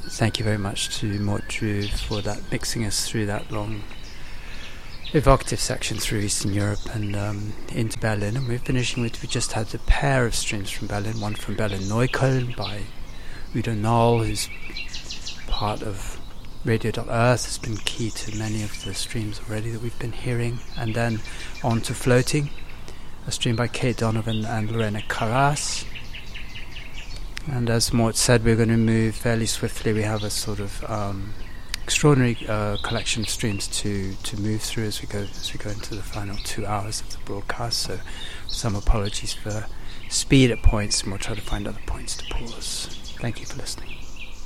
thank you very much to Mordru for that, mixing us through that long evocative section through Eastern Europe and into Berlin. And we're finishing with, we just had a pair of streams from Berlin, one from Berlin-Neukölln by Udo Noll, who's part of Radio.Earth, has been key to many of the streams already that we've been hearing. And then on to Floating, a stream by Kate Donovan and Lorena Carras. And as Mort said, we're going to move fairly swiftly. We have a sort of extraordinary collection of streams to move through as we go into the final 2 hours of the broadcast. So some apologies for speed at points, and we'll try to find other points to pause. Thank you for listening.